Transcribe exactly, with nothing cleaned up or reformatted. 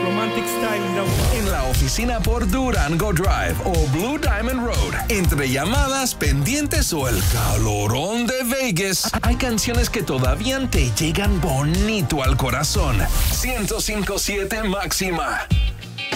romantic style. En la oficina por Durango Drive o Blue Diamond Road. Entre llamadas, pendientes o el calorón de Vegas, hay canciones que todavía te llegan bonito al corazón. ciento cinco punto siete Máxima.